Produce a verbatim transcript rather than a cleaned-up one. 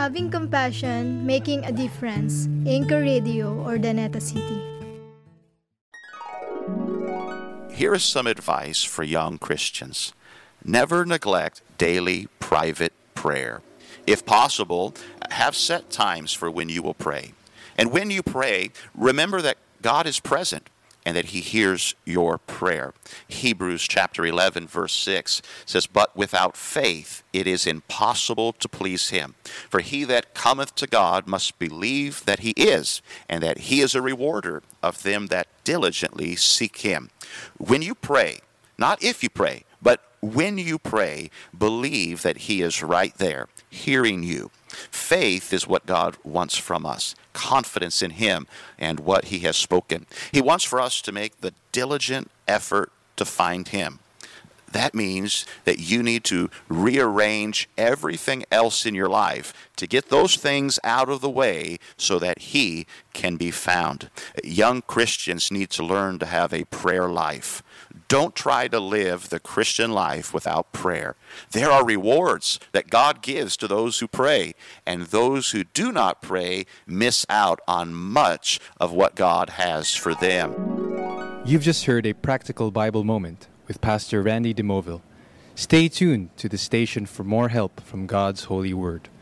having compassion, making a difference. Anchor Radio, Urdaneta City. Here is some advice for young Christians. Never neglect daily private prayer. If possible, have set times for when you will pray. And when you pray, remember that God is present and that He hears your prayer. Hebrews chapter eleven, verse six says, "But without faith it is impossible to please Him. For he that cometh to God must believe that He is, and that He is a rewarder of them that diligently seek Him." When you pray, not if you pray, but when you pray, believe that He is right there, hearing you. Faith is what God wants from us, confidence in Him and what He has spoken. He wants for us to make the diligent effort to find Him. That means that you need to rearrange everything else in your life to get those things out of the way so that He can be found. Young Christians need to learn to have a prayer life. Don't try to live the Christian life without prayer. There are rewards that God gives to those who pray, and those who do not pray miss out on much of what God has for them. You've just heard a practical Bible moment with Pastor Randy DeMoville. Stay tuned to the station for more help from God's holy word.